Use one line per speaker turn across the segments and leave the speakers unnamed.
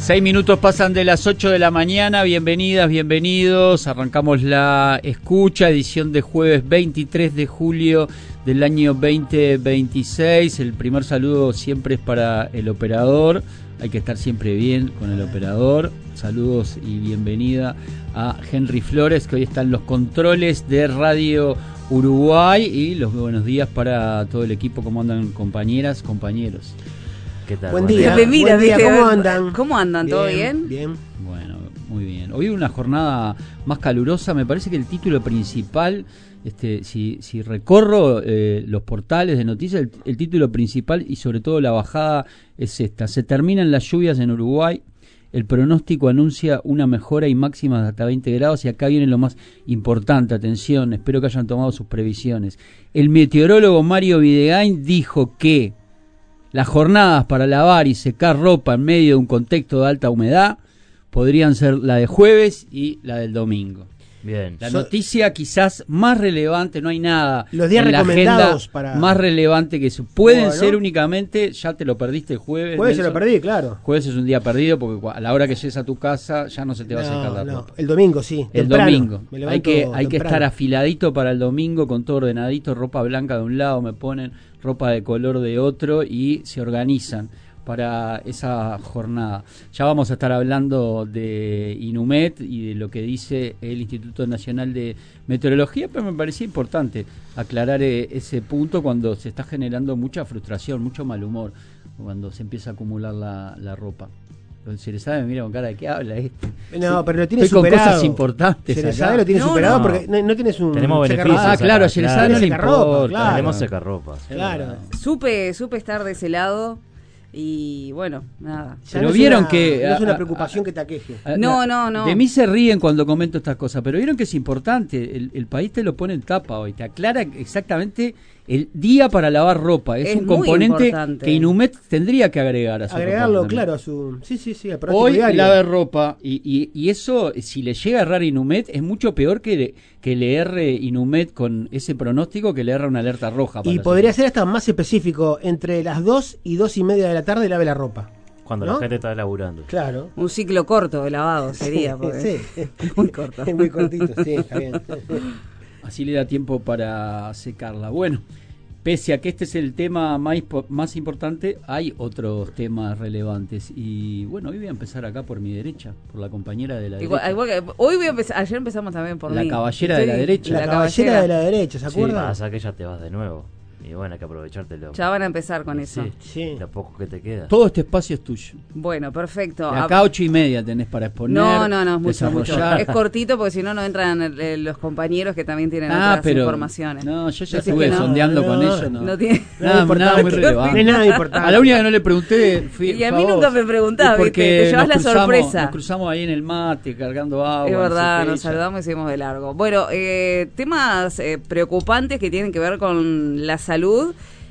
6 minutos pasan de las 8 de la mañana, bienvenidas, bienvenidos, arrancamos la escucha, edición de jueves 23 de julio del año 2026, el primer saludo siempre es para el operador, hay que estar siempre bien con el operador, saludos y bienvenida a Henry Flores, que hoy está en los controles de Radio Uruguay, y los buenos días para todo el equipo. ¿Cómo andan, compañeras, compañeros?
¿Qué tal?
Buen día,
buen
día. ¿Cómo andan?
¿Cómo andan? ¿Todo bien?
Bien.
Bueno, muy bien. Hoy una jornada más calurosa. Me parece que el título principal, si recorro los portales de noticias, el título principal y sobre todo la bajada es esta: se terminan las lluvias en Uruguay. El pronóstico anuncia una mejora y máximas de hasta 20 grados. Y acá viene lo más importante, atención, espero que hayan tomado sus previsiones. El meteorólogo Mario Videgain dijo que las jornadas para lavar y secar ropa en medio de un contexto de alta humedad podrían ser la de jueves y la del domingo.
Bien.
La noticia quizás más relevante, no hay nada
los días
en la
recomendados
agenda
para...
más relevante que eso. Pueden
Bueno.
ser únicamente, ya te lo perdiste el jueves.
Jueves se
Nelson.
lo perdí, claro.
Jueves es un día perdido porque a la hora que llegues a tu casa ya no se te va a secar la ropa.
El domingo sí,
El
temprano.
domingo.
Me
Hay
levanto
que
temprano.
estar afiladito para el domingo, con todo ordenadito, ropa blanca de un lado, me ponen ropa de color de otro y se organizan para esa jornada. Ya vamos a estar hablando de Inumet y de lo que dice el Instituto Nacional de Meteorología, pero me parecía importante aclarar ese punto cuando se está generando mucha frustración, mucho mal humor, cuando se empieza a acumular la ropa. Se le sabe, mira con cara de qué habla este.
No, pero lo tiene
Estoy
superado.
con cosas importantes.
Se le
acá.
sabe, lo tiene
No,
superado
no.
porque no tienes un...
Tenemos beneficios.
Ah, claro, a Yerezade no le
Secarropa,
importa.
claro.
Tenemos secarropa.
Claro.
Supe estar de ese lado y bueno, nada.
Ya
Pero
no es
vieron
una-
que...
No es una preocupación que te aqueje.
No.
De mí se ríen cuando comento estas cosas, pero vieron que es importante. El país te lo pone en tapa hoy, te aclara exactamente el día para lavar ropa. Es un
muy
componente
importante.
que Inumet tendría que agregar a su
Agregarlo,
ropa.
claro, a su... Sí, al pronóstico
Hoy
diario.
lave ropa y eso, si le llega a errar Inumet, es mucho peor que le erre Inumet con ese pronóstico que le erra una alerta roja.
Y
para
podría
hacer.
ser hasta más específico, entre las 2 y 2:30 de la tarde lave la ropa.
Cuando
¿No?
la gente está laburando.
Claro.
Un ciclo corto de lavado sería. Porque
Sí.
muy corto.
Es muy cortito, sí, está bien.
Así le da tiempo para secarla. Bueno, pese a que este es el tema más importante, hay otros temas relevantes. Y bueno, hoy voy a empezar acá por mi derecha, por la compañera de la derecha.
Igual que hoy voy a empezar, ayer empezamos también por
La
mí.
caballera de la derecha.
La caballera de la derecha, ¿se
Sí,
acuerdan?
Pasa que ya te vas de nuevo. Y bueno, hay que aprovechártelo.
Ya van a empezar con eso.
Sí.
Sí.
Lo poco que te queda.
Todo este espacio es tuyo.
Bueno, perfecto.
De acá a 8:30 tenés para exponer.
No, es mucho.
desarrollar.
Es cortito porque si no entran los compañeros que también tienen otras informaciones.
No, yo ya
Decís
estuve
que no.
sondeando
No,
con
no,
ellos. No,
No tiene...
nada muy
No es
relevante.
nada importante.
A la única que no le pregunté
Y a mí nunca me preguntás,
porque
¿viste? Te llevas
nos
la
cruzamos-
sorpresa.
Nos cruzamos ahí en el mate, cargando agua.
Es verdad,
no sé qué,
nos
ya.
saludamos y seguimos de largo. Bueno, temas preocupantes que tienen que ver con la salud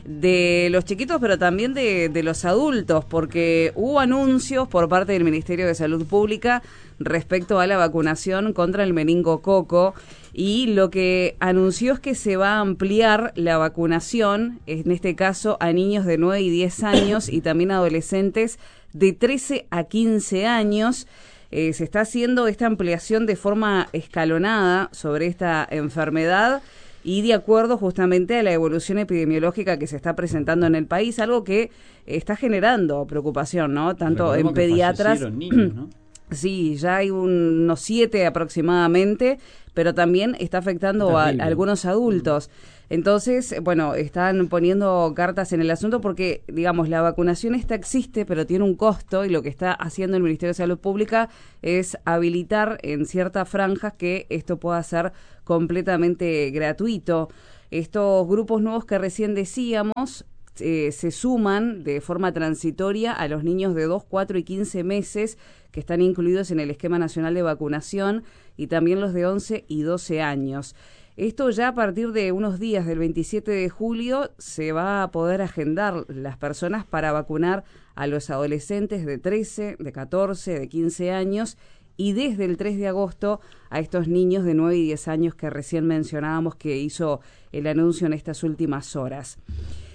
de los chiquitos, pero también de los adultos, porque hubo anuncios por parte del Ministerio de Salud Pública respecto a la vacunación contra el meningococo, y lo que anunció es que se va a ampliar la vacunación, en este caso a niños de 9 y 10 años y también adolescentes de 13 a 15 años. Se está haciendo esta ampliación de forma escalonada sobre esta enfermedad y de acuerdo justamente a la evolución epidemiológica que se está presentando en el país, algo que está generando preocupación, ¿no? Tanto
Recordemos
en
que
pediatras.
fallecieron niños, ¿no?
Sí, ya hay unos 7 aproximadamente, pero también está afectando a algunos adultos. Entonces, bueno, están poniendo cartas en el asunto porque, digamos, la vacunación existe, pero tiene un costo, y lo que está haciendo el Ministerio de Salud Pública es habilitar en ciertas franjas que esto pueda ser completamente gratuito. Estos grupos nuevos que recién decíamos se suman de forma transitoria a los niños de 2, 4 y 15 meses que están incluidos en el Esquema Nacional de Vacunación, y también los de 11 y 12 años. Esto ya a partir de unos días, del 27 de julio, se va a poder agendar las personas para vacunar a los adolescentes de 13, de 14, de 15 años, y desde el 3 de agosto a estos niños de 9 y 10 años que recién mencionábamos, que hizo el anuncio en estas últimas horas.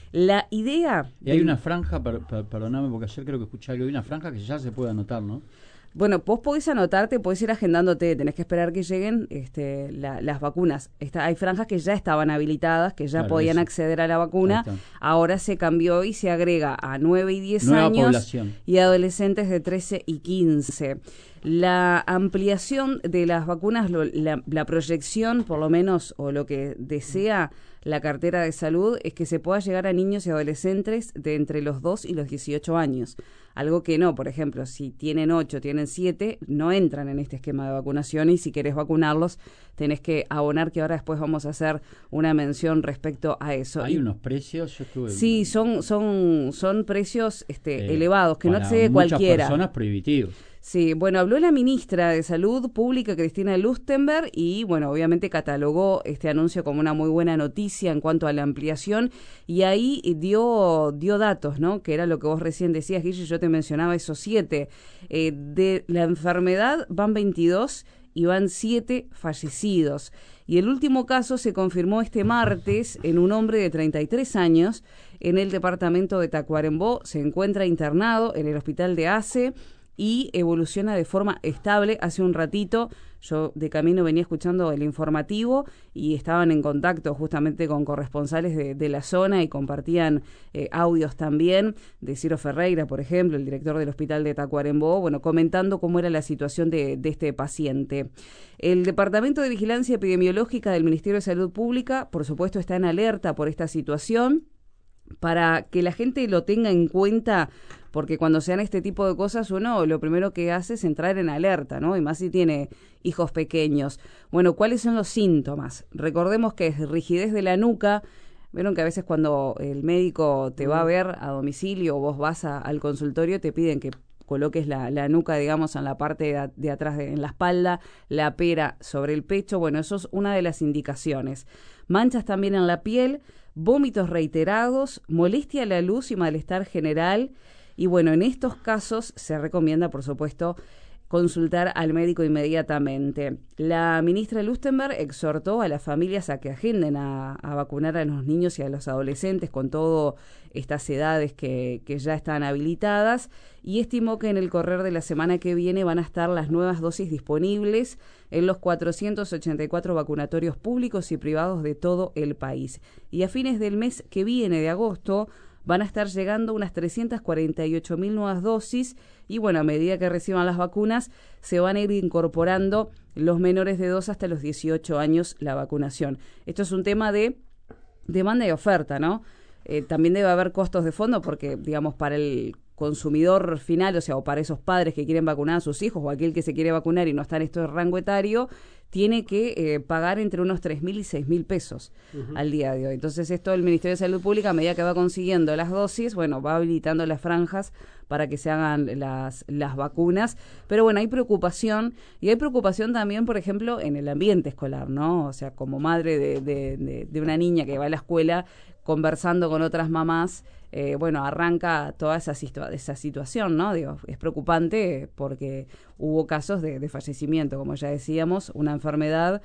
La idea...
Y hay una franja, perdóname porque ayer creo que escuché algo, hay una franja que ya se puede anotar, ¿no?
Bueno, vos podés anotarte, podés ir agendándote, tenés que esperar que lleguen las vacunas. Hay franjas que ya estaban habilitadas, que ya podían acceder a la vacuna. Ahora se cambió y se agrega a 9 y 10
nueva
años
población.
Y adolescentes de 13 y 15. La ampliación de las vacunas, la proyección, por lo menos, o lo que desea la cartera de salud, es que se pueda llegar a niños y adolescentes de entre los 2 y los 18 años. Algo que no, por ejemplo, si tienen 8, tienen 7, no entran en este esquema de vacunación, y si querés vacunarlos, tenés que abonar, que ahora después vamos a hacer una mención respecto a eso.
Hay unos precios, yo estuve...
Sí, son precios elevados, que no accede cualquiera.
Muchas personas prohibitivos.
Sí, bueno, habló la ministra de Salud Pública, Cristina Lustenberg, y bueno, obviamente catalogó este anuncio como una muy buena noticia en cuanto a la ampliación, y ahí dio datos, ¿no? Que era lo que vos recién decías, Guille, yo te mencionaba esos 7. De la enfermedad van 22 y van 7 fallecidos. Y el último caso se confirmó este martes en un hombre de 33 años en el departamento de Tacuarembó. Se encuentra internado en el hospital de ACE y evoluciona de forma estable. Hace un ratito yo de camino venía escuchando el informativo y estaban en contacto justamente con corresponsales de la zona y compartían audios también de Ciro Ferreira, por ejemplo, el director del hospital de Tacuarembó, bueno, comentando cómo era la situación de este paciente. El Departamento de Vigilancia Epidemiológica del Ministerio de Salud Pública, por supuesto, está en alerta por esta situación, para que la gente lo tenga en cuenta, porque cuando se dan este tipo de cosas uno lo primero que hace es entrar en alerta, ¿no? Y más si tiene hijos pequeños. Bueno, ¿cuáles son los síntomas? Recordemos que es rigidez de la nuca. Vieron que a veces cuando el médico te va a ver a domicilio o vos vas al consultorio te piden que coloques la nuca, digamos, en la parte de atrás, en la espalda, la pera sobre el pecho. Bueno, eso es una de las indicaciones. Manchas también en la piel, vómitos reiterados, molestia a la luz y malestar general. Y bueno, en estos casos se recomienda, por supuesto, consultar al médico inmediatamente. La ministra Lustenberg exhortó a las familias a que agenden a vacunar a los niños y a los adolescentes con todas estas edades que ya están habilitadas, y estimó que en el correr de la semana que viene van a estar las nuevas dosis disponibles en los 484 vacunatorios públicos y privados de todo el país. Y a fines del mes que viene, de agosto, van a estar llegando unas 348.000 nuevas dosis, y bueno, a medida que reciban las vacunas se van a ir incorporando los menores de 2 hasta los 18 años la vacunación. Esto es un tema de demanda y oferta, ¿no? También debe haber costos de fondo porque, digamos, para el consumidor final, o sea, o para esos padres que quieren vacunar a sus hijos o aquel que se quiere vacunar y no está en este rango etario, tiene que pagar entre unos 3.000 y 6.000 pesos al día de hoy. Entonces esto el Ministerio de Salud Pública, a medida que va consiguiendo las dosis, bueno, va habilitando las franjas para que se hagan las vacunas. Pero bueno, hay preocupación, y hay preocupación también, por ejemplo, en el ambiente escolar, ¿no? O sea, como madre de una niña que va a la escuela, conversando con otras mamás, bueno, arranca toda esa situación, ¿no? Digo, es preocupante porque hubo casos de fallecimiento, como ya decíamos, una enfermedad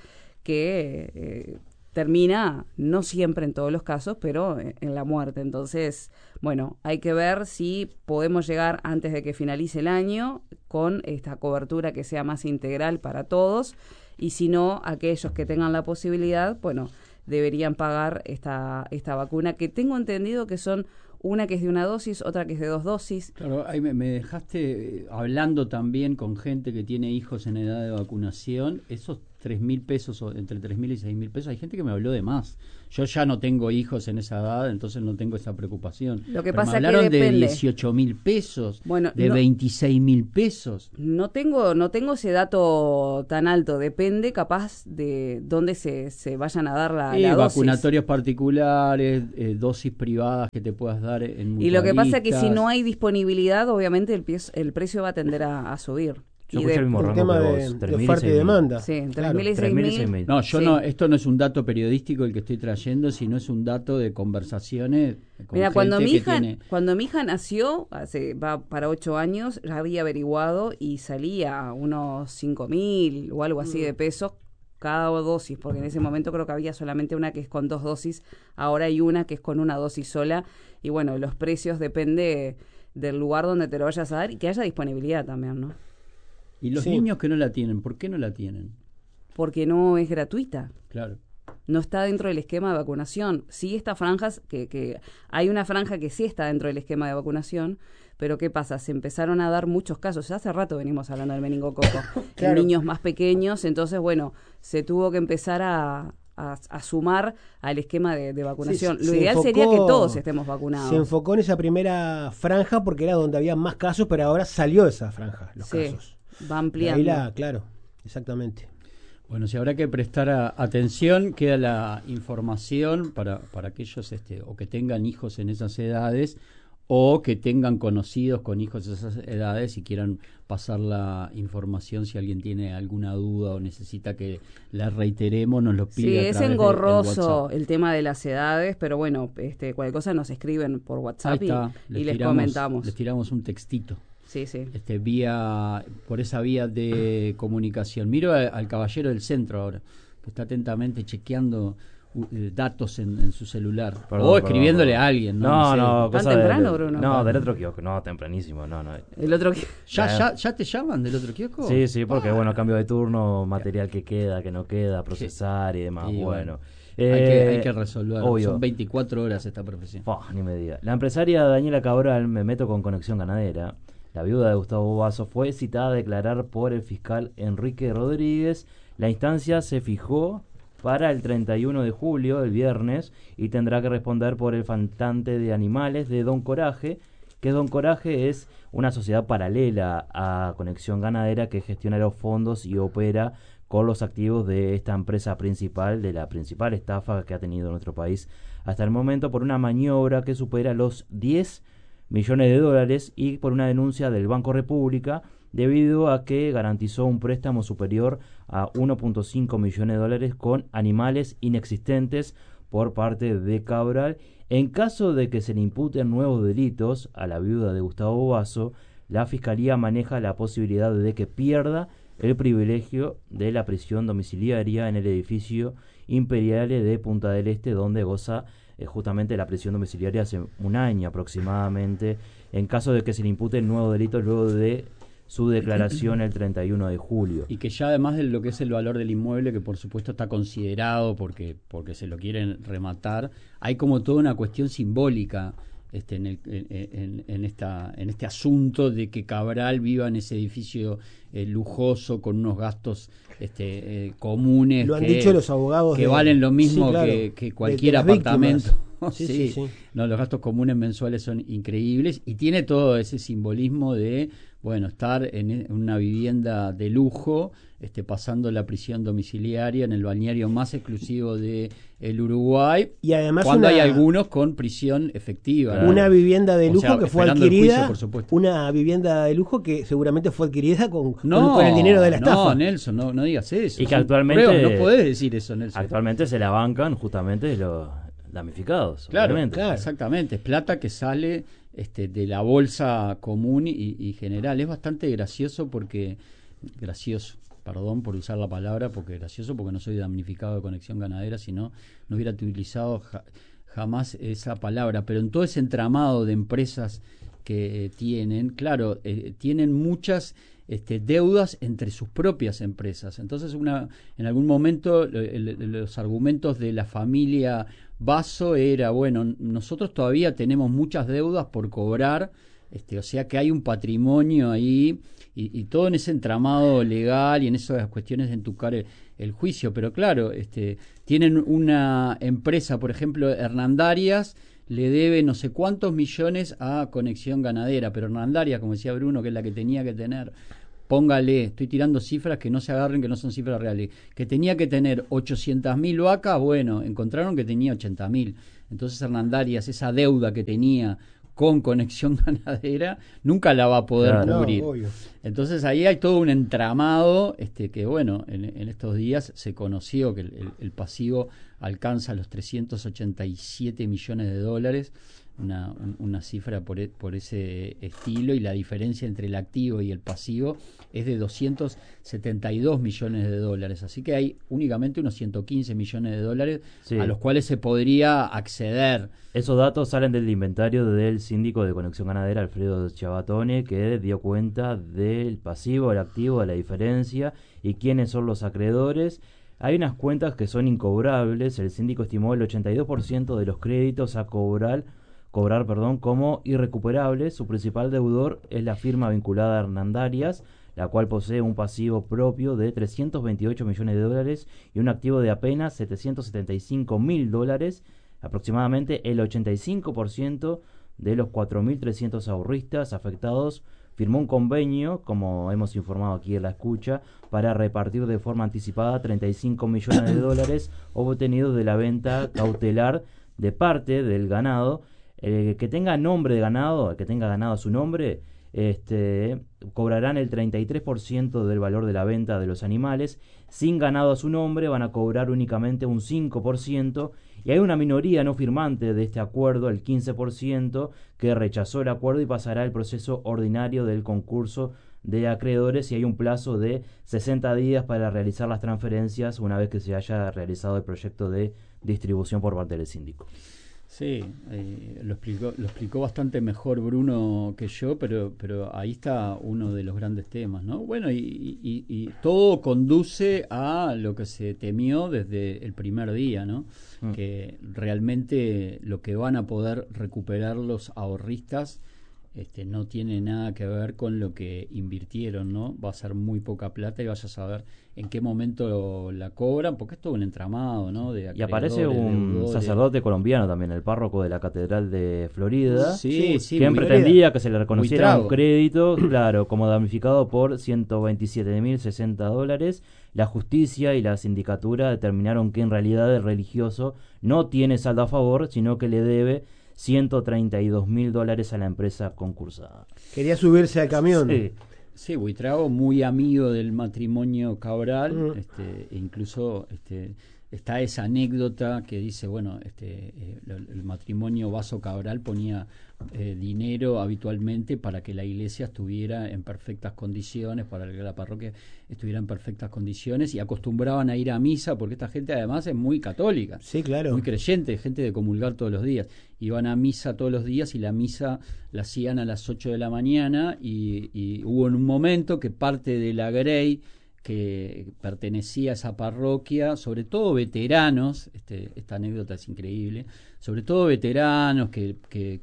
que termina, no siempre en todos los casos, pero en la muerte. Entonces, bueno, hay que ver si podemos llegar antes de que finalice el año con esta cobertura que sea más integral para todos, y si no, aquellos que tengan la posibilidad, bueno, deberían pagar esta vacuna, que tengo entendido que son una que es de una dosis, otra que es de 2 dosis.
Claro, ahí me dejaste hablando también con gente que tiene hijos en edad de vacunación. Esos 3.000 pesos, o entre 3.000 y 6.000 pesos, hay gente que me habló de más. Yo ya no tengo hijos en esa edad, entonces no tengo esa preocupación.
Lo que
Pero
pasa
me hablaron
que depende.
de 18.000 pesos,
bueno,
de 26.000 pesos.
No tengo ese dato tan alto. Depende, capaz, de dónde se vayan a dar la dosis.
Vacunatorios particulares, dosis privadas que te puedas dar en mutualistas.
Y lo que pasa es que si no hay disponibilidad, obviamente el precio va a tender a subir.
Yo escuché el mismo rango
tema
que
de
vos, 3.000 y
oferta y
6.000.
demanda.
Sí, entre
Claro.
3.000 y 6.000.
No, yo
Sí.
no, esto no es un dato periodístico el que estoy trayendo, sino es un dato de conversaciones con
Mira, cuando
gente
mi
que
hija
tiene...
cuando mi hija nació, va para 8 años, ya había averiguado y salía unos 5.000 o algo así de pesos cada dosis, porque en ese momento creo que había solamente una que es con 2 dosis, ahora hay una que es con una dosis sola, y bueno, los precios depende del lugar donde te lo vayas a dar y que haya disponibilidad también, ¿no?
Y los niños que no la tienen, ¿por qué no la tienen?
Porque no es gratuita.
Claro.
No está dentro del esquema de vacunación. Sí está franjas, que hay una franja que sí está dentro del esquema de vacunación, pero ¿qué pasa? Se empezaron a dar muchos casos. Ya hace rato venimos hablando del meningococo.
Claro.
En niños más pequeños, entonces, bueno, se tuvo que empezar a sumar al esquema de vacunación.
Sí,
lo ideal sería que todos estemos vacunados.
Se enfocó en esa primera franja porque era donde había más casos, pero ahora salió esa franja, los casos.
Va ampliando.
Ahí claro, exactamente.
Bueno, si habrá que prestar atención, queda la información para aquellos o que tengan hijos en esas edades o que tengan conocidos con hijos de esas edades y quieran pasar la información si alguien tiene alguna duda o necesita que la reiteremos, nos lo pide.
Sí, es engorroso el tema de las edades, pero bueno, cualquier cosa nos escriben por WhatsApp y les comentamos.
Les tiramos un textito.
Sí, sí.
Por esa vía de comunicación. Miro al caballero del centro ahora, que está atentamente chequeando datos en su celular. O escribiéndole a alguien.
No,
¿Tan temprano, Bruno?
No, del otro kiosco, no, tempranísimo, no.
El otro
¿Ya te llaman del otro kiosco?
Sí, porque cambio de turno, material que queda, que no queda, procesar y demás, bueno.
Hay que resolver.
Obvio.
Son 24 horas esta profesión.
Ni me diga. La empresaria Daniela Cabral, me meto con Conexión Ganadera, la viuda de Gustavo Basso, fue citada a declarar por el fiscal Enrique Rodríguez. La instancia se fijó para el 31 de julio, el viernes, y tendrá que responder por el faltante de animales de Don Coraje, que Don Coraje es una sociedad paralela a Conexión Ganadera que gestiona los fondos y opera con los activos de esta empresa principal, de la principal estafa que ha tenido nuestro país hasta el momento, por una maniobra que supera los 10 millones de dólares y por una denuncia del Banco República debido a que garantizó un préstamo superior a 1.5 millones de dólares con animales inexistentes por parte de Cabral. En caso de que se le imputen nuevos delitos a la viuda de Gustavo Basso, la Fiscalía maneja la posibilidad de que pierda el privilegio de la prisión domiciliaria en el edificio Imperial de Punta del Este, donde goza justamente la prisión domiciliaria hace un año aproximadamente, en caso de que se le imputen nuevos delitos luego de su declaración el 31 de julio.
Y que ya además de lo que es el valor del inmueble, que por supuesto está considerado porque se lo quieren rematar, hay como toda una cuestión simbólica en este asunto de que Cabral viva en ese edificio lujoso con unos gastos comunes.
Lo han dicho los abogados.
Que valen lo mismo,
sí, claro,
que cualquier
de
apartamento.
Sí.
No, los gastos comunes mensuales son increíbles y tiene todo ese simbolismo de estar en una vivienda de lujo, pasando la prisión domiciliaria en el balneario más exclusivo de el Uruguay,
y además
cuando hay algunos con prisión efectiva.
Una vivienda de lujo que fue adquirida,
juicio,
una vivienda de lujo que seguramente fue adquirida con el dinero de la estafa.
No, Nelson, no digas eso.
Y que actualmente
no podés decir eso, Nelson.
Actualmente se la bancan justamente los damnificados.
Claro, exactamente. Es plata que sale de la bolsa común y general. Es bastante gracioso perdón por usar la palabra, porque no soy damnificado de Conexión Ganadera, sino no hubiera utilizado jamás esa palabra, pero en todo ese entramado de empresas que tienen, claro, tienen muchas deudas entre sus propias empresas. Entonces en algún momento los argumentos de la familia Basso era, nosotros todavía tenemos muchas deudas por cobrar, o sea que hay un patrimonio ahí y todo en ese entramado legal y en esas cuestiones de entucar el juicio, pero claro, tienen una empresa, por ejemplo, Hernandarias, le debe no sé cuántos millones a Conexión Ganadera, pero Hernandarias, como decía Bruno, que es la que tenía que tener, póngale, estoy tirando cifras que no se agarren, que no son cifras reales, que tenía que tener 800.000 vacas, encontraron que tenía 80.000. Entonces Hernandarias, esa deuda que tenía con Conexión Ganadera, nunca la va a poder cubrir. No, entonces ahí hay todo un entramado que en estos días se conoció que el pasivo alcanza los 387 millones de dólares. una cifra por ese estilo, y la diferencia entre el activo y el pasivo es de 272 millones de dólares, así que hay únicamente unos 115 millones de dólares a los cuales se podría acceder.
Esos datos salen del inventario del síndico de Conexión Ganadera, Alfredo Chabatone, que dio cuenta del pasivo, el activo, de la diferencia y quiénes son los acreedores. Hay unas cuentas que son incobrables. El síndico estimó el 82% de los créditos a cobrar como irrecuperables. Su principal deudor es la firma vinculada a Hernandarias, la cual posee un pasivo propio de 328 millones de dólares y un activo de apenas 775 mil dólares. Aproximadamente el 85% de los 4.300 ahorristas afectados firmó un convenio, como hemos informado aquí en la escucha, para repartir de forma anticipada 35 millones de dólares obtenidos de la venta cautelar de parte del ganado. Que tenga nombre de ganado, que tenga ganado a su nombre, cobrarán el 33% del valor de la venta de los animales. Sin ganado a su nombre van a cobrar únicamente un 5%, y hay una minoría no firmante de este acuerdo, el 15%, que rechazó el acuerdo y pasará el proceso ordinario del concurso de acreedores, y hay un plazo de 60 días para realizar las transferencias una vez que se haya realizado el proyecto de distribución por parte del síndico.
Sí, lo explicó bastante mejor Bruno que yo, pero ahí está uno de los grandes temas, ¿no? Bueno, y todo conduce a lo que se temió desde el primer día, ¿no? Que realmente lo que van a poder recuperar los ahorristas no tiene nada que ver con lo que invirtieron, ¿no? Va a ser muy poca plata y vaya a saber en qué momento la cobran, porque es todo un entramado, ¿no?
Y aparece un sacerdote colombiano también, el párroco de la Catedral de Florida, quien pretendía que se le reconociera un crédito, claro, como damnificado por 127.060 dólares. La justicia y la sindicatura determinaron que en realidad el religioso no tiene saldo a favor, sino que le debe 132.000 dólares a la empresa concursada.
Quería subirse al camión.
Sí, Buitrago, muy amigo del matrimonio Cabral, incluso está esa anécdota que dice, bueno, el matrimonio Vaso Cabral ponía dinero habitualmente para que la iglesia estuviera en perfectas condiciones, para que la parroquia estuviera en perfectas condiciones, y acostumbraban a ir a misa, porque esta gente además es muy católica,
sí, claro,
muy creyente, gente de comulgar todos los días. Iban a misa todos los días, y la misa la hacían a las 8 de la mañana, y hubo en un momento que parte de la Grey que pertenecía a esa parroquia, sobre todo veteranos, esta anécdota es increíble, sobre todo veteranos que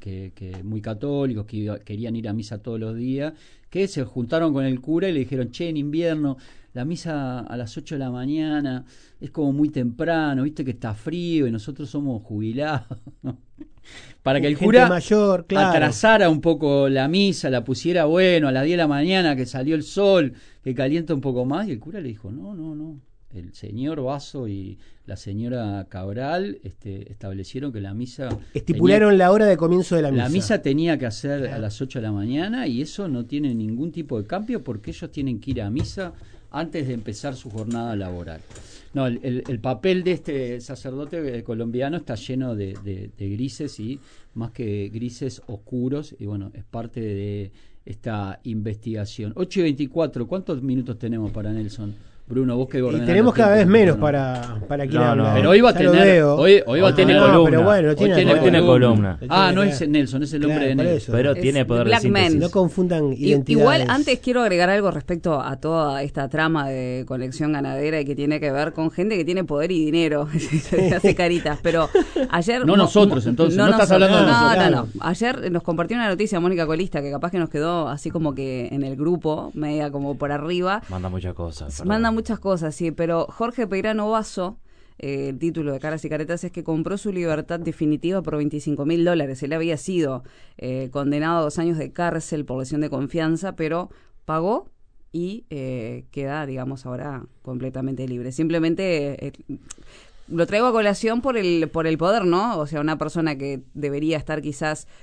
muy católicos, que querían ir a misa todos los días, que se juntaron con el cura y le dijeron, che, en invierno la misa a las 8 de la mañana es como muy temprano, viste que está frío y nosotros somos jubilados, ¿no? Para que el cura
mayor, claro,
atrasara un poco la misa, la pusiera, bueno, a las 10 de la mañana, que salió el sol, que calienta un poco más, y el cura le dijo, no, el señor Vaso y la señora Cabral establecieron que la misa...
Estipularon la hora de comienzo de la misa.
La misa tenía que hacer a las 8 de la mañana, y eso no tiene ningún tipo de cambio, porque ellos tienen que ir a misa antes de empezar su jornada laboral. No, el papel de este sacerdote colombiano está lleno de grises, y más que grises, oscuros, y bueno, es parte de esta investigación. 8:24, ¿cuántos minutos tenemos para Nelson? Bruno, vos que ordenás.
Tenemos cada vez menos para quien habla.
Pero hoy va a tener, hoy va a tener columna.
Pero bueno,
hoy tiene columna.
No es Nelson, es el hombre de Nelson.
Pero tiene poder de síntesis.
No confundan identidades.
Igual, antes quiero agregar algo respecto a toda esta trama de Conexión Ganadera, y que tiene que ver con gente que tiene poder y dinero. Se hace caritas, pero ayer...
No nosotros, entonces, no estás hablando de nosotros.
No. Ayer nos compartió una noticia Mónica Colista, que capaz que nos quedó así como que en el grupo, media como por arriba.
Manda muchas cosas.
Muchas cosas, sí, pero Jorge Peirano Vaso, el título de Caras y Caretas es que compró su libertad definitiva por $25.000. Él había sido condenado a 2 años de cárcel por lesión de confianza, pero pagó y queda, digamos, ahora completamente libre. Simplemente lo traigo a colación por el poder, ¿no? O sea, una persona que debería estar quizás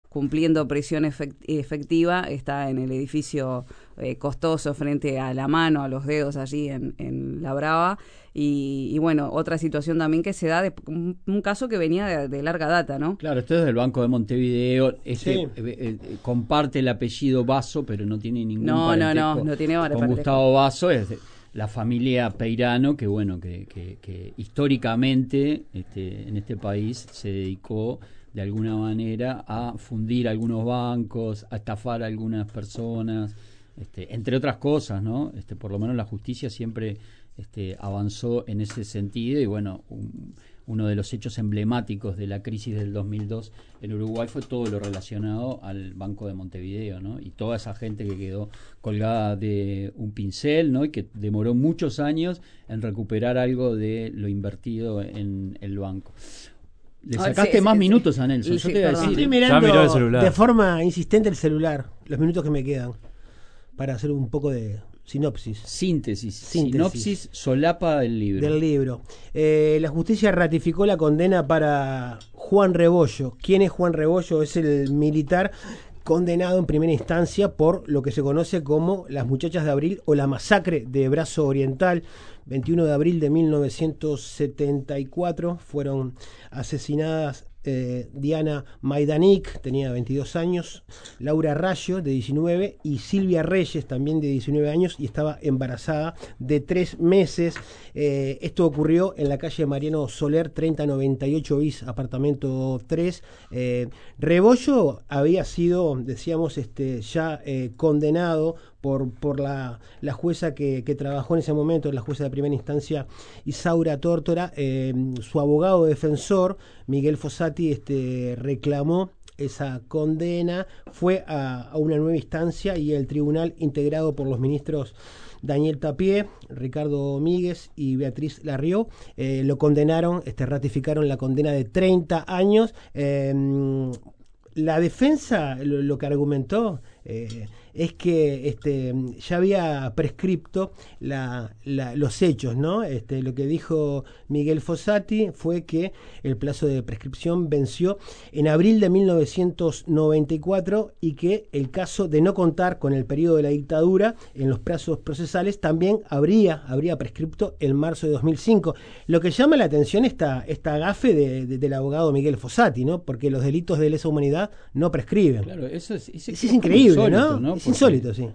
cumpliendo prisión efectiva, está en el edificio costoso frente a la mano, a los dedos allí en La Brava. Y bueno, otra situación también que se da de un caso que venía de larga data, ¿no?
Claro, esto es del Banco de Montevideo. Comparte el apellido Basso, pero no tiene ningún parentesco
no tiene
con Gustavo Basso. Es la familia Peirano, que bueno, que históricamente en este país se dedicó de alguna manera a fundir algunos bancos, a estafar a algunas personas, entre otras cosas, ¿no? Por lo menos la justicia siempre avanzó en ese sentido. Y bueno, uno de los hechos emblemáticos de la crisis del 2002 en Uruguay fue todo lo relacionado al Banco de Montevideo, ¿no? Y toda esa gente que quedó colgada de un pincel, ¿no? Y que demoró muchos años en recuperar algo de lo invertido en el banco. Le sacaste más minutos a Nelson. Yo te iba a decir.
Estoy mirando de forma insistente el celular, los minutos que me quedan, para hacer un poco de Síntesis. Sinopsis solapa del libro. La justicia ratificó la condena para Juan Rebollo. ¿Quién es Juan Rebollo? Es el militar condenado en primera instancia por lo que se conoce como las Muchachas de Abril o la masacre de Brazo Oriental. 21 de abril de 1974 fueron asesinadas Diana Maidanik, tenía 22 años, Laura Rayo, de 19, y Silvia Reyes, también de 19 años, y estaba embarazada de 3 meses. Esto ocurrió en la calle Mariano Soler, 3098 bis, apartamento 3. Rebollo había sido, decíamos, ya condenado por la jueza que trabajó en ese momento, la jueza de primera instancia, Isaura Tórtora. Su abogado defensor, Miguel Fossati, reclamó esa condena, fue a una nueva instancia, y el tribunal, integrado por los ministros Daniel Tapié, Ricardo Míguez y Beatriz Larrió, lo condenaron, ratificaron la condena de 30 años. La defensa lo que argumentó es que ya había prescripto los hechos, ¿no? Lo que dijo Miguel Fossati fue que el plazo de prescripción venció en abril de 1994 y que el caso de no contar con el periodo de la dictadura en los plazos procesales también habría prescripto en marzo de 2005. Lo que llama la atención esta gafe del abogado Miguel Fossati, ¿no? Porque los delitos de lesa humanidad no prescriben.
Claro, eso es
increíble,
insólito,
¿no?
Es
insólito, sí.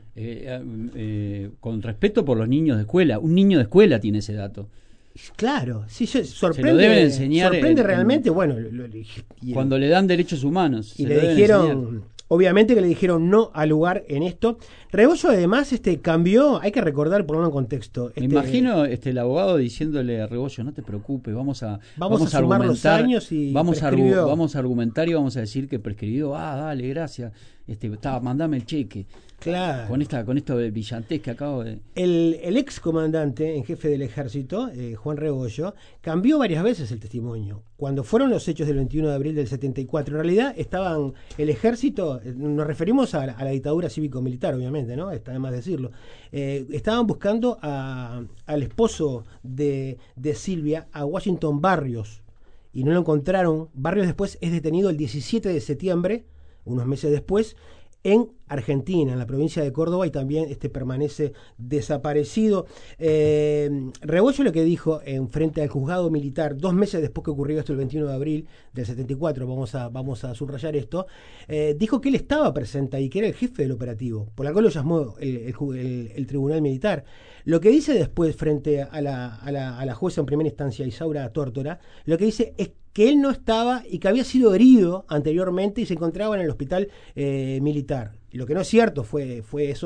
Con respeto por los niños de escuela, un niño de escuela tiene ese dato.
Claro, sí, sorprende.
Se lo deben enseñar.
Sorprende realmente, bueno.
Cuando le dan derechos humanos.
Y le dijeron, obviamente que le dijeron no al lugar en esto. Rebollo además cambió, hay que recordar, por un contexto.
Me imagino el abogado diciéndole a Rebollo, no te preocupes, vamos a
sumar
argumentar,
los años y
vamos a argumentar y vamos a decir que prescribió. Dale, gracias. Mandame el cheque.
Claro.
Con esto de brillantez que acabo de...
El ex comandante en jefe del ejército, Juan Rebollo, cambió varias veces el testimonio. Cuando fueron los hechos del 21 de abril del 74, en realidad estaban el ejército, nos referimos a la dictadura cívico-militar, obviamente, ¿no? Está de más decirlo. Estaban buscando al esposo de Silvia, a Washington Barrios, y no lo encontraron. Barrios después es detenido el 17 de septiembre, unos meses después, en Argentina, en la provincia de Córdoba, y también permanece desaparecido. Rebollo lo que dijo en frente al juzgado militar 2 meses después que ocurrió esto, el 21 de abril del 74, vamos a subrayar esto, dijo que él estaba presente y que era el jefe del operativo, por algo lo llamó el tribunal militar. Lo que dice después frente a la jueza en primera instancia, Isaura Tórtora, lo que dice es que él no estaba y que había sido herido anteriormente y se encontraba en el hospital militar. Lo que no es cierto fue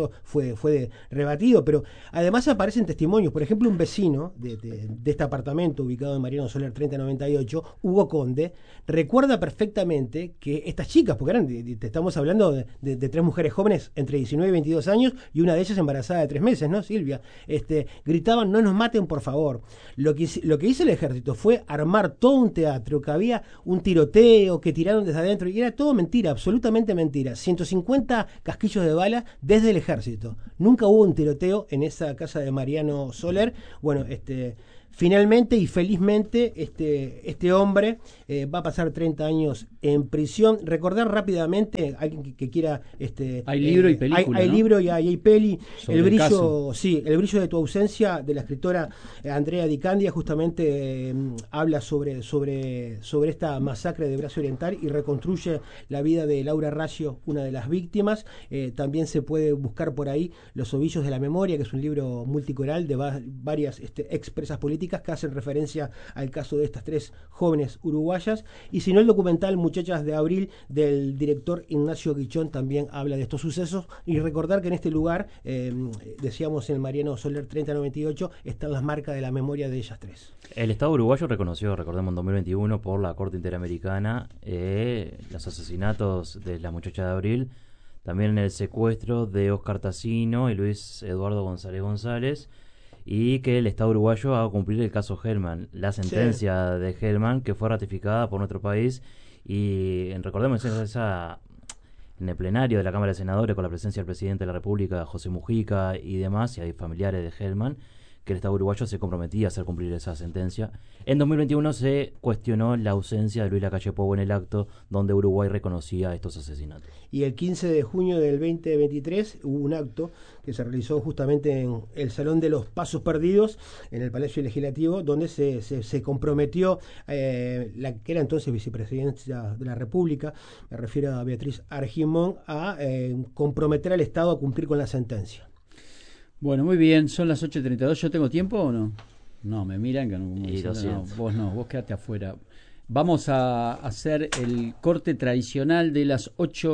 rebatido, pero además aparecen testimonios. Por ejemplo, un vecino de este apartamento ubicado en Mariano Soler 3098, Hugo Conde, recuerda perfectamente que estas chicas, porque te estamos hablando de 3 mujeres jóvenes entre 19 y 22 años, y una de ellas embarazada de 3 meses, ¿no, Silvia? Gritaban, no nos maten, por favor. Lo que hizo el ejército fue armar todo un teatro, que había un tiroteo, que tiraron desde adentro, y era todo mentira, absolutamente mentira. 150 casquillos de bala desde el ejército. Nunca hubo un tiroteo en esa casa de Mariano Soler. Bueno, finalmente y felizmente este hombre va a pasar 30 años en prisión. Recordar rápidamente, alguien que quiera...
hay libro y película,
Hay
¿no?
libro y hay peli.
El brillo,
el brillo de tu ausencia, de la escritora Andrea Di Candia, justamente habla sobre esta masacre de Brazo Oriental y reconstruye la vida de Laura Raggio, una de las víctimas. También se puede buscar por ahí Los ovillos de la memoria, que es un libro multicoral de varias expresas políticas que hacen referencia al caso de estas 3 jóvenes uruguayas. Y si no, el documental Muchachas de Abril del director Ignacio Guichón también habla de estos sucesos. Y recordar que en este lugar, decíamos en el Mariano Soler 3098, están las marcas de la memoria de ellas 3.
El Estado uruguayo reconoció, recordemos, en 2021 por la Corte Interamericana los asesinatos de las Muchachas de Abril, también el secuestro de Oscar Tassino y Luis Eduardo González, y que el Estado uruguayo haga cumplir el caso Hellman, la sentencia de Hellman, que fue ratificada por nuestro país. Y recordemos en el plenario de la Cámara de Senadores, con la presencia del presidente de la República, José Mujica, y demás, y hay familiares de Hellman, que el Estado uruguayo se comprometía a hacer cumplir esa sentencia. En 2021 se cuestionó la ausencia de Luis Lacalle Pou en el acto donde Uruguay reconocía estos asesinatos.
Y el 15 de junio del 2023 hubo un acto que se realizó justamente en el Salón de los Pasos Perdidos, en el Palacio Legislativo, donde se comprometió la que era entonces vicepresidenta de la República, me refiero a Beatriz Argimón, a comprometer al Estado a cumplir con la sentencia.
Bueno, muy bien, son las 8:32. ¿Yo tengo tiempo o no? No, me miran que no, vos quedate afuera. Vamos a hacer el corte tradicional de las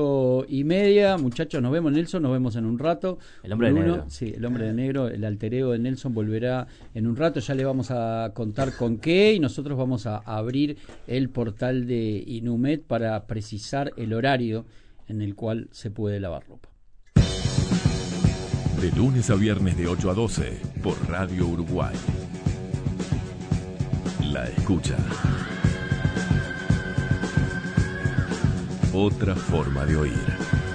8:30. Muchachos, nos vemos, Nelson, nos vemos en un rato.
El hombre de negro.
Sí, el hombre de negro, el alter ego de Nelson volverá en un rato. Ya le vamos a contar con qué, y nosotros vamos a abrir el portal de Inumet para precisar el horario en el cual se puede lavar ropa.
De lunes a viernes de 8 a 12 por Radio Uruguay. La escucha. Otra forma de oír.